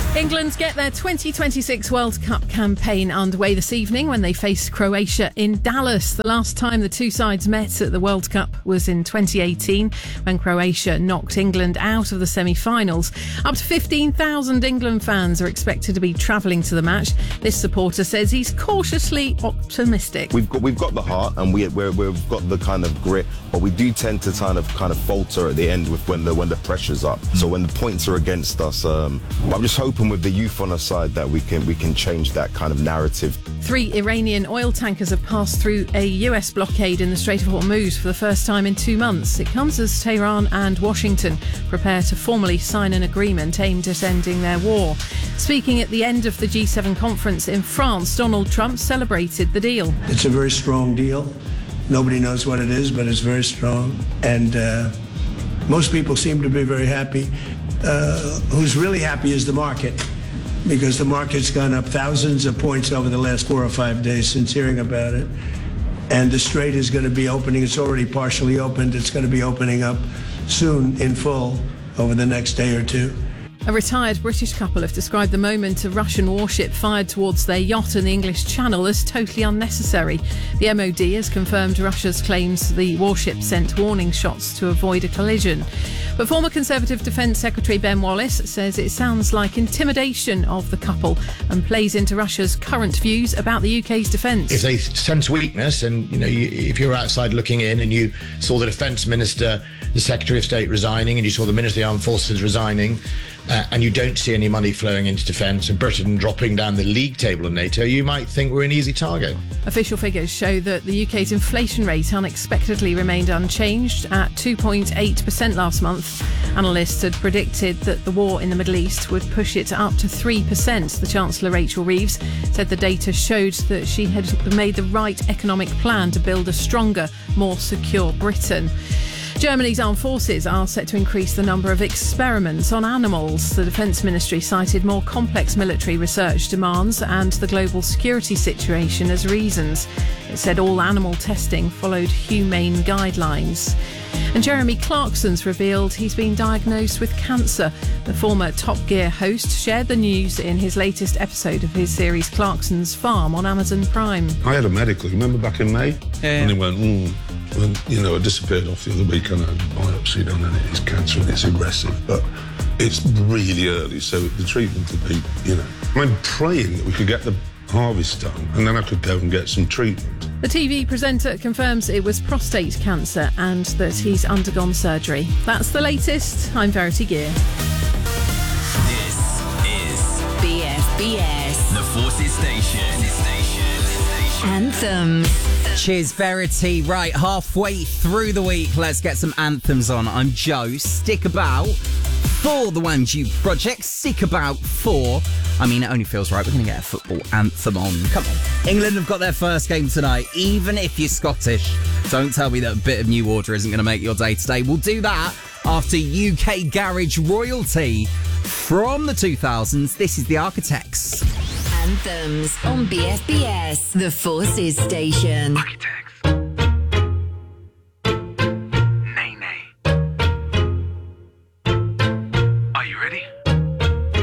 England get their 2026 World Cup campaign underway this evening when they face Croatia in Dallas. The last time the two sides met at the World Cup was in 2018 when Croatia knocked England out of the semi-finals. Up to 15,000 England fans are expected to be travelling to the match. This supporter says he's cautiously optimistic. We've got the heart and we've got the kind of grit, but we do tend to kind of falter at the end with when the pressure's up. So when the points are against us, I'm just hoping with the youth on our side that we can change that kind of narrative. 3 Iranian oil tankers have passed through a US blockade in the Strait of Hormuz for the first time in 2 months. It comes as Tehran and Washington prepare to formally sign an agreement aimed at ending their war. Speaking at the end of the G7 conference in France, Donald Trump celebrated the deal. It's a very strong deal. Nobody knows what it is, but it's very strong. And most people seem to be very happy. Who's really happy is the market, because the market's gone up thousands of points over the last 4 or 5 days since hearing about it. And the Strait is going to be opening. It's already partially opened. It's going to be opening up soon in full over the next day or two. A retired British couple have described the moment a Russian warship fired towards their yacht in the English Channel as totally unnecessary. The MOD has confirmed Russia's claims the warship sent warning shots to avoid a collision. But former Conservative Defence Secretary Ben Wallace says it sounds like intimidation of the couple and plays into Russia's current views about the UK's defence. If they sense weakness and, if you're outside looking in and you saw the Defence Minister, the Secretary of State resigning, and you saw the Minister of the Armed Forces resigning, and you don't see any money flowing into defence and Britain dropping down the league table of NATO, you might think we're an easy target. Official figures show that the UK's inflation rate unexpectedly remained unchanged at 2.8% last month. Analysts had predicted that the war in the Middle East would push it up to 3%. The Chancellor, Rachel Reeves, said the data showed that she had made the right economic plan to build a stronger, more secure Britain. Germany's armed forces are set to increase the number of experiments on animals. The Defence Ministry cited more complex military research demands and the global security situation as reasons. It said all animal testing followed humane guidelines. And Jeremy Clarkson's revealed he's been diagnosed with cancer. The former Top Gear host shared the news in his latest episode of his series Clarkson's Farm on Amazon Prime. I had a medical, remember back in May? Yeah. And it went, I disappeared off the other week and I had a biopsy done and it's cancer and it's aggressive, but it's really early, so the treatment could be, I'm praying that we could get the harvest done and then I could go and get some treatment. The TV presenter confirms it was prostate cancer and that he's undergone surgery. That's the latest. I'm Verity Gear. This is BFBS, the Forces Station. Anthems. Cheers, Verity. Right, halfway through the week, let's get some anthems on. I'm Joe. Stick about for the Wanju Project. Stick about for... it only feels right. We're going to get a football anthem on. Come on. England have got their first game tonight. Even if you're Scottish, don't tell me that a bit of New Order isn't going to make your day today. We'll do that after UK garage royalty from the 2000s. This is The Architects. Anthems on BFBS, the Forces Station. Architects.